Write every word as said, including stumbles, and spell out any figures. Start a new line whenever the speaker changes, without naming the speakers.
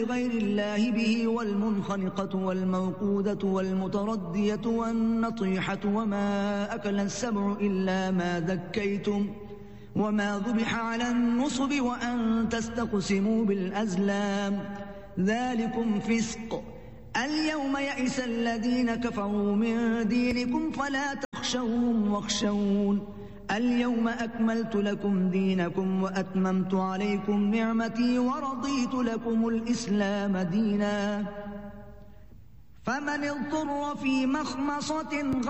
غير الله به والمنخنقة والموقودة والمتردية والنطيحة وما أكل السبع إلا ما ذكيتم وما ذبح على النصب وأن تستقسموا بالأزلام ذلكم فسق. اليوم يئس الذين كفروا من دينكم فلا تخشوهم واخشون اليوم أكملت لكم دينكم وأتممت عليكم نعمتي ورضيت لكم الإسلام دينا. فمن اضطر في مخمصة